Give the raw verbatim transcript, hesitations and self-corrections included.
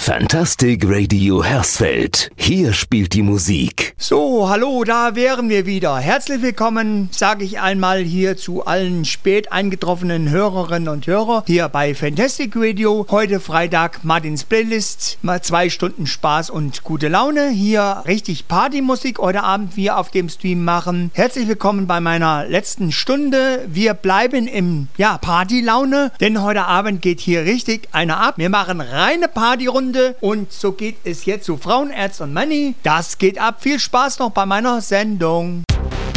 Fantastic Radio Hersfeld. Hier spielt die Musik. So, hallo, da wären wir wieder. Herzlich willkommen, sage ich einmal hier zu allen spät eingetroffenen Hörerinnen und Hörern hier bei Fantastic Radio. Heute Freitag Martins Playlist, mal zwei Stunden Spaß und gute Laune. Hier richtig Partymusik heute Abend wir auf dem Stream machen. Herzlich willkommen bei meiner letzten Stunde. Wir bleiben im, ja, Partylaune, denn heute Abend geht hier richtig einer ab. Wir machen reine Partyrunde. Und so geht es jetzt zu Frauenärzt und Money. Das geht ab. Viel Spaß noch bei meiner Sendung.